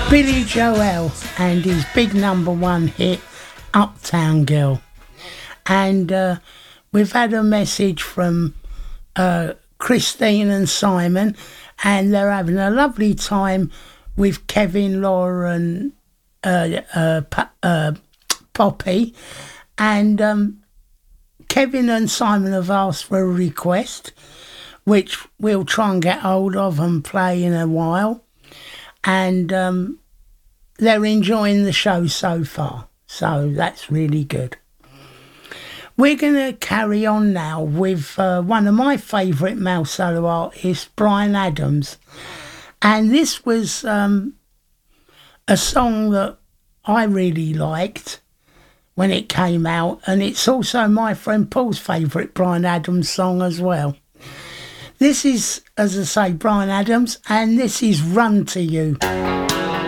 Billy Joel and his big #1 hit, Uptown Girl. And we've had a message from Christine and Simon, and they're having a lovely time with Kevin, Laura and Poppy. And Kevin and Simon have asked for a request, which we'll try and get hold of and play in a while. And they're enjoying the show so far, so that's really good. We're going to carry on now with one of my favourite male solo artists, Bryan Adams. And this was a song that I really liked when it came out, and it's also my friend Paul's favourite Bryan Adams song as well. This is, as I say, Bryan Adams, and this is Run to You.